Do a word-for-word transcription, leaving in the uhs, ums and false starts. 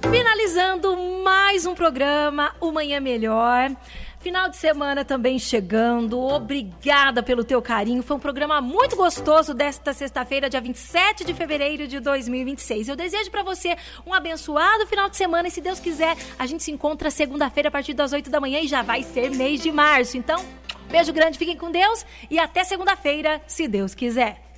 Finalizando mais um programa, O Manhã Melhor. Final de semana também chegando. Obrigada pelo teu carinho. Foi um programa muito gostoso desta sexta-feira, dia vinte e sete de fevereiro de dois mil e vinte e seis. Eu desejo para você um abençoado final de semana e, se Deus quiser, a gente se encontra segunda-feira a partir das oito da manhã e já vai ser mês de março. Então, beijo grande, fiquem com Deus e até segunda-feira, se Deus quiser.